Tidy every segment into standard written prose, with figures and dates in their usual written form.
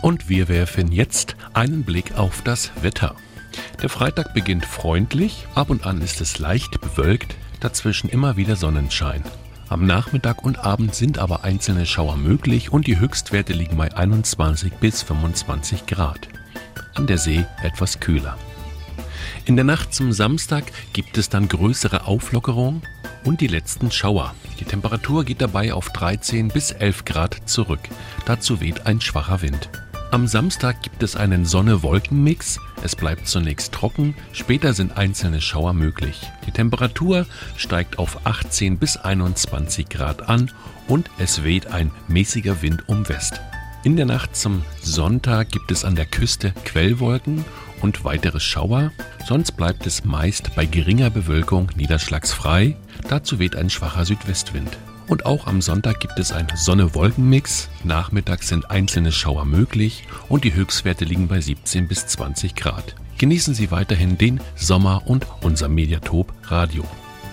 Und wir werfen jetzt einen Blick auf das Wetter. Der Freitag beginnt freundlich, ab und an ist es leicht bewölkt, dazwischen immer wieder Sonnenschein. Am Nachmittag und Abend sind aber einzelne Schauer möglich und die Höchstwerte liegen bei 21 bis 25 Grad. An der See etwas kühler. In der Nacht zum Samstag gibt es dann größere Auflockerung und die letzten Schauer. Die Temperatur geht dabei auf 13 bis 11 Grad zurück. Dazu weht ein schwacher Wind. Am Samstag gibt es einen Sonne-Wolken-Mix. Es bleibt zunächst trocken, später sind einzelne Schauer möglich. Die Temperatur steigt auf 18 bis 21 Grad an und es weht ein mäßiger Wind um West. In der Nacht zum Sonntag gibt es an der Küste Quellwolken und weitere Schauer. Sonst bleibt es meist bei geringer Bewölkung niederschlagsfrei. Dazu weht ein schwacher Südwestwind. Und auch am Sonntag gibt es einen Sonne-Wolken-Mix. Nachmittags sind einzelne Schauer möglich und die Höchstwerte liegen bei 17 bis 20 Grad. Genießen Sie weiterhin den Sommer und unser Mediatop Radio.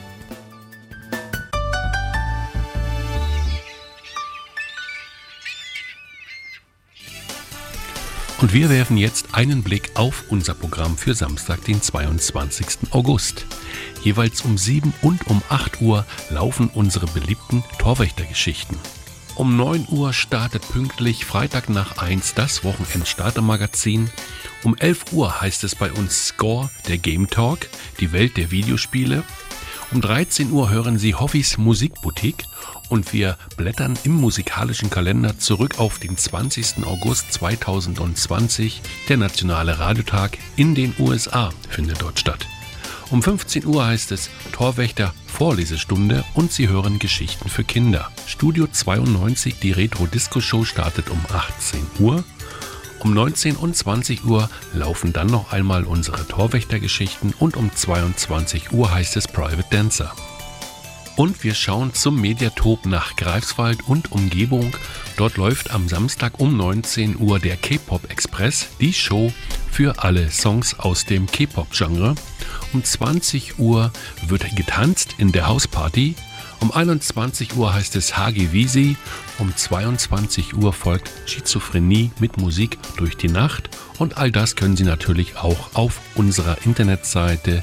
Und wir werfen jetzt einen Blick auf unser Programm für Samstag, den 22. August. Jeweils um 7 und um 8 Uhr laufen unsere beliebten Torwächtergeschichten. Um 9 Uhr startet pünktlich Freitag nach 1 das Wochenend-Starter-Magazin. Um 11 Uhr heißt es bei uns Score, der Game Talk, die Welt der Videospiele. Um 13 Uhr hören Sie Hoffis Musikboutique und wir blättern im musikalischen Kalender zurück auf den 20. August 2020. Der Nationale Radiotag in den USA findet dort statt. Um 15 Uhr heißt es Torwächter Vorlesestunde und Sie hören Geschichten für Kinder. Studio 92, die Retro-Disco-Show startet um 18 Uhr. Um 19 und 20 Uhr laufen dann noch einmal unsere Torwächtergeschichten und um 22 Uhr heißt es Private Dancer. Und wir schauen zum Mediatop nach Greifswald und Umgebung. Dort läuft am Samstag um 19 Uhr der K-Pop Express, die Show für alle Songs aus dem K-Pop-Genre. Um 20 Uhr wird getanzt in der Hausparty. Um 21 Uhr heißt es Hagi Visi. Um 22 Uhr folgt Schizophrenie mit Musik durch die Nacht. Und all das können Sie natürlich auch auf unserer Internetseite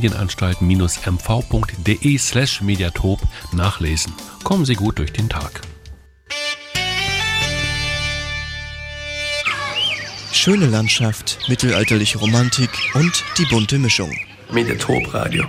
medienanstalt-mv.de/mediatop nachlesen. Kommen Sie gut durch den Tag. Schöne Landschaft, mittelalterliche Romantik und die bunte Mischung. Mediatop Radio.